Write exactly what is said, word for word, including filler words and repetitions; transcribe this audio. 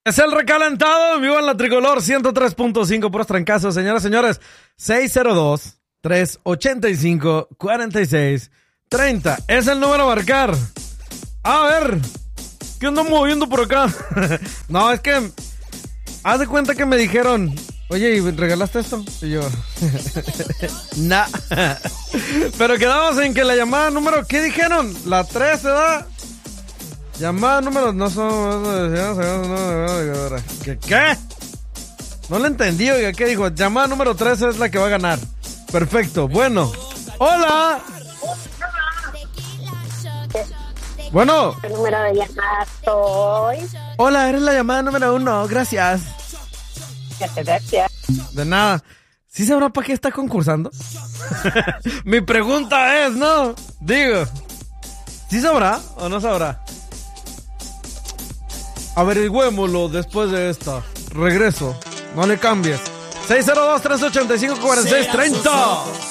Es el recalentado en vivo en la Tricolor ciento tres punto cinco, puros trancazos, señoras y señores. seis cero dos, tres ocho cinco, cuatro seis tres cero es el número a marcar. A ver, ¿qué ando moviendo por acá? No, es que haz de cuenta que me dijeron, oye, ¿y regalaste esto? Y yo, nah. Pero quedamos en que la llamada número, ¿qué dijeron? La tres, ¿verdad? Llamada número, no son... ¿Qué? ¿Qué? No lo entendí, oiga, ¿qué dijo? Llamada número tres es la que va a ganar. Perfecto, bueno. ¡Hola! Bueno. ¿Qué número de llamada soy? Hola, eres la llamada número uno, gracias. Gracias. De nada. ¿Sí sabrá para qué está concursando? Mi pregunta es, ¿no? Digo, ¿sí sabrá o no sabrá? Averigüémoslo después de esta. Regreso. No le cambies. seis cero dos, tres ocho cinco, cuatro seis tres cero